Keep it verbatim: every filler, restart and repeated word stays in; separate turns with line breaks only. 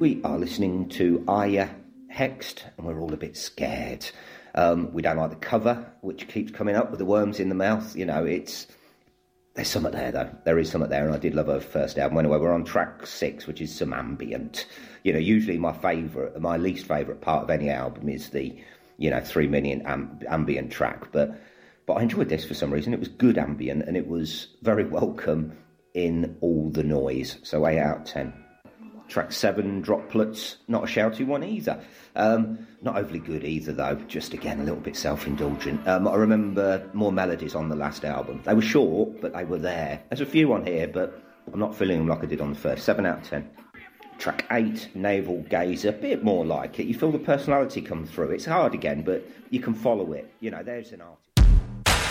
we are listening to Aya Hexed, and we're all a bit scared. Um, we don't like the cover, which keeps coming up with the worms in the mouth. You know, it's... There's something there, though. There is something there, and I did love her first album. Anyway, we're on track six, which is some ambient. You know, usually my favourite, my least favourite part of any album is the, you know, three minute amb- ambient track. But but I enjoyed this for some reason. It was good ambient, and it was very welcome in all the noise. So eight out of ten. Track seven, Droplets, not a shouty one either. Um, not overly good either, though. Just, again, a little bit self-indulgent. Um, I remember more melodies on the last album. They were short, but they were there. There's a few on here, but I'm not feeling them like I did on the first. seven out of ten. Track eight, Navel Gazer. A bit more like it. You feel the personality come through. It's hard again, but you can follow it. You know, there's an artist.